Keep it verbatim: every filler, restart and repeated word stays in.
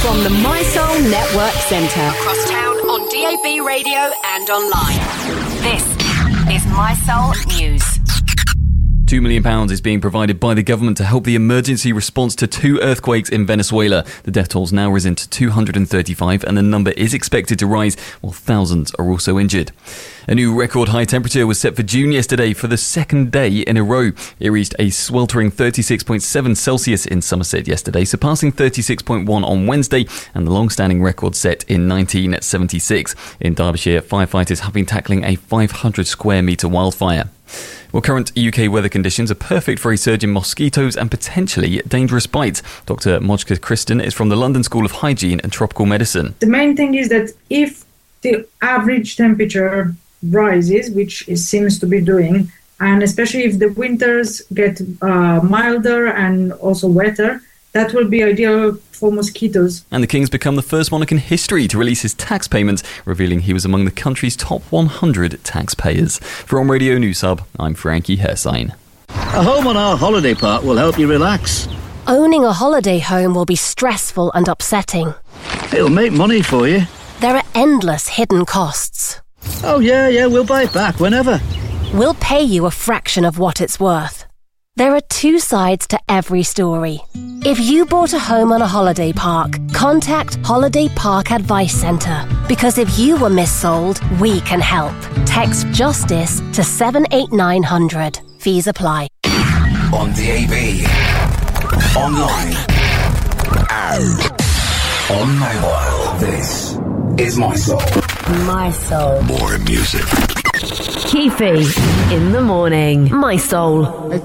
From the My Soul Network Centre. Across town on D A B radio and online. This is My Soul News. Two million pounds is being provided by the government to help the emergency response to two earthquakes in Venezuela. The death toll's now risen to two hundred thirty-five and the number is expected to rise while thousands are also injured. A new record high temperature was set for June yesterday for the second day in a row. It reached a sweltering thirty-six point seven Celsius in Somerset yesterday, surpassing thirty-six point one on Wednesday and the long-standing record set in nineteen seventy-six. In Derbyshire, firefighters have been tackling a five hundred square metre wildfire. Well, current U K weather conditions are perfect for a surge in mosquitoes and potentially dangerous bites. Doctor Mojka Kristen is from the London School of Hygiene and Tropical Medicine. The main thing is that if the average temperature rises, which it seems to be doing, and especially if the winters get uh, milder and also wetter, that will be ideal for mosquitoes. And the King's become the first monarch in history to release his tax payments, revealing he was among the country's top one hundred taxpayers. From Radio News Hub, I'm Frankie Hersign. A home on our holiday park will help you relax. Owning a holiday home will be stressful and upsetting. It'll make money for you. There are endless hidden costs. Oh yeah, yeah, we'll buy it back whenever. We'll pay you a fraction of what it's worth. There are two sides to every story. If you bought a home on a holiday park, contact Holiday Park Advice Centre. Because if you were missold, we can help. Text JUSTICE to seven eight nine hundred. Fees apply. On D A B, online, and on mobile. This is My Soul. My Soul. More music. Keefe in the morning. My Soul.